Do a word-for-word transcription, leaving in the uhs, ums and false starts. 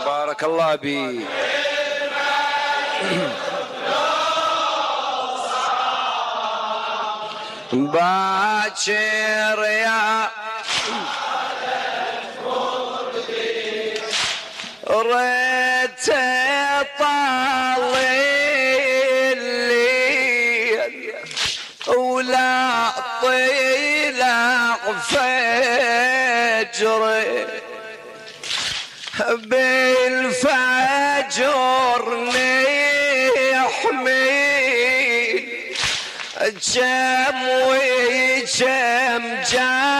بارك الله بي. باكر يا ريت طال الليل ولا طلع فجري بالفجر نحمي كم وكم جاء